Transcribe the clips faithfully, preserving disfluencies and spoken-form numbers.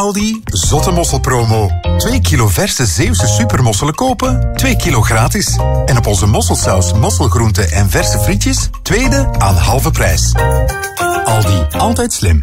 Aldi, zotte mosselpromo. twee kilo verse Zeeuwse supermosselen kopen, twee kilo gratis. En op onze mosselsaus, mosselgroenten en verse frietjes, tweede aan halve prijs. Aldi, altijd slim.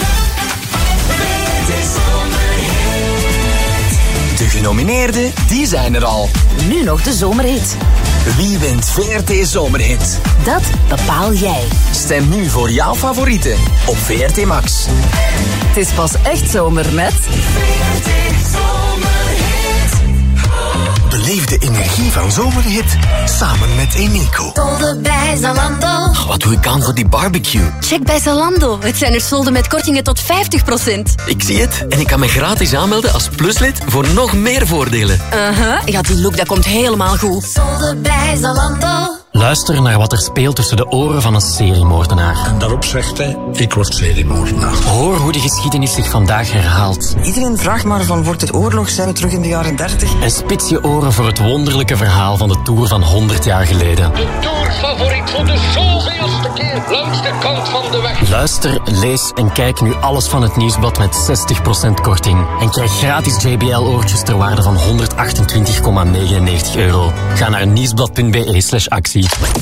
De genomineerden, die zijn er al. Nu nog de zomerhit. Wie wint V R T Zomerhit? Dat bepaal jij. Stem nu voor jouw favorieten op V R T Max. Het is pas echt zomer met V R T Zomerhit. Beleef de energie van Zomerhit samen met Eneco. Solden bij Zalando. Wat doe ik aan voor die barbecue? Check bij Zalando. Het zijn er solden met kortingen tot vijftig procent. Ik zie het en ik kan me gratis aanmelden als pluslid voor nog meer voordelen. Uh-huh. Ja, die look dat komt helemaal goed. Solden bij Zalando. Luister naar wat er speelt tussen de oren van een seriemoordenaar. En daarop zegt hij, ik word seriemoordenaar. Hoor hoe de geschiedenis zich vandaag herhaalt. Iedereen vraagt maar van, wordt het oorlog? Zijn we terug in de jaren dertig? En spits je oren voor het wonderlijke verhaal van de Tour van honderd jaar geleden. De Tourfavoriet voor de zoveelste keer langs de kant van de weg. Luister, lees en kijk nu alles van het Nieuwsblad met zestig procent korting. En krijg gratis J B L-oortjes ter waarde van honderdachtentwintig komma negenennegentig euro. Ga naar nieuwsblad punt b e slash actie.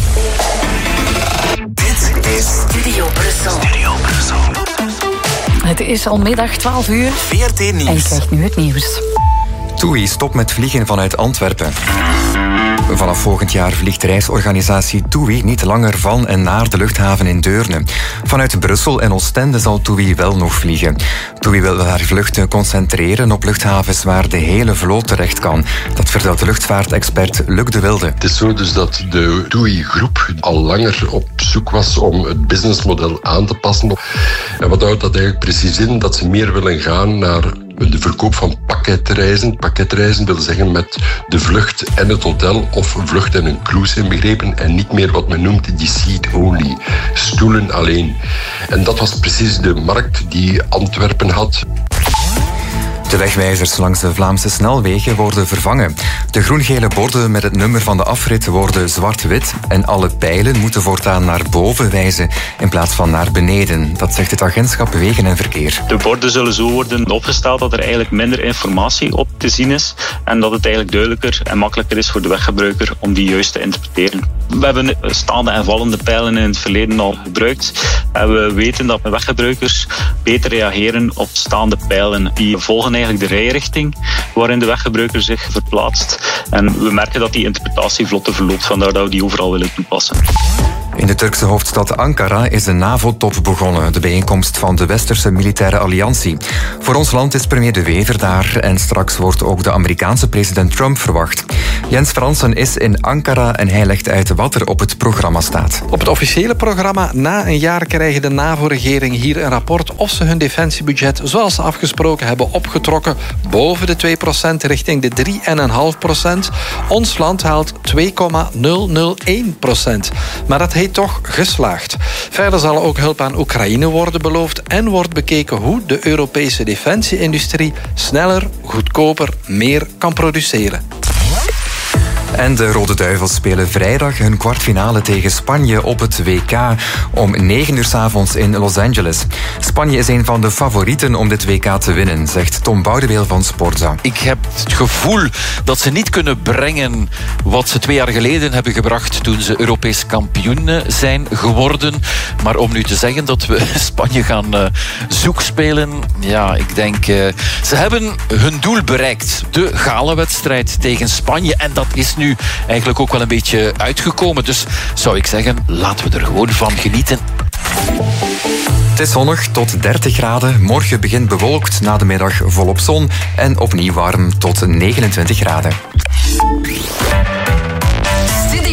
Dit is Studio Brussel. Studio Brussel. Het is al middag twaalf uur. V R T En je Nieuws. krijgt nu het nieuws. TUI stopt met vliegen vanuit Antwerpen. Vanaf volgend jaar vliegt reisorganisatie TUI niet langer van en naar de luchthaven in Deurne. Vanuit Brussel en Oostende zal TUI wel nog vliegen. TUI wil haar vluchten concentreren op luchthavens waar de hele vloot terecht kan. Dat vertelt de luchtvaartexpert Luc de Wilde. Het is zo dus dat de TUI-groep al langer op zoek was om het businessmodel aan te passen. En wat houdt dat eigenlijk precies in? Dat ze meer willen gaan naar de verkoop van pakketreizen. Pakketreizen wil zeggen met de vlucht en het hotel of vlucht en een cruise inbegrepen en niet meer wat men noemt die seat only, stoelen alleen. En dat was precies de markt die Antwerpen had. De wegwijzers langs de Vlaamse snelwegen worden vervangen. De groen-gele borden met het nummer van de afrit worden zwart-wit en alle pijlen moeten voortaan naar boven wijzen in plaats van naar beneden. Dat zegt het agentschap Wegen en Verkeer. De borden zullen zo worden opgesteld dat er eigenlijk minder informatie op te zien is en dat het eigenlijk duidelijker en makkelijker is voor de weggebruiker om die juist te interpreteren. We hebben staande en vallende pijlen in het verleden al gebruikt en we weten dat weggebruikers beter reageren op staande pijlen. Die volgen eigenlijk de rijrichting waarin de weggebruiker zich verplaatst. En we merken dat die interpretatie vlotter verloopt, vandaar dat we die overal willen toepassen. In de Turkse hoofdstad Ankara is de NAVO-top begonnen, de bijeenkomst van de Westerse Militaire Alliantie. Voor ons land is premier De Wever daar en straks wordt ook de Amerikaanse president Trump verwacht. Jens Fransen is in Ankara en hij legt uit wat er op het programma staat. Op het officiële programma na een jaar krijgen de NAVO-regering hier een rapport of ze hun defensiebudget zoals ze afgesproken hebben opgetrokken boven de twee procent richting de drie komma vijf procent. Ons land haalt twee komma nul nul één procent. Maar dat heet toch geslaagd. Verder zal er ook hulp aan Oekraïne worden beloofd en wordt bekeken hoe de Europese defensieindustrie sneller, goedkoper, meer kan produceren. En de Rode Duivels spelen vrijdag hun kwartfinale tegen Spanje op het W K om negen uur 's avonds in Los Angeles. Spanje is een van de favorieten om dit W K te winnen, zegt Tom Boudeweel van Sporza. Ik heb het gevoel dat ze niet kunnen brengen wat ze twee jaar geleden hebben gebracht toen ze Europees kampioen zijn geworden. Maar om nu te zeggen dat we Spanje gaan uh, zoekspelen, ja, ik denk, uh, ze hebben hun doel bereikt. De galenwedstrijd tegen Spanje. En dat is nu eigenlijk ook wel een beetje uitgekomen. Dus zou ik zeggen, laten we er gewoon van genieten. Het is zonnig tot dertig graden. Morgen begint bewolkt, na de middag volop zon en opnieuw warm tot negenentwintig graden.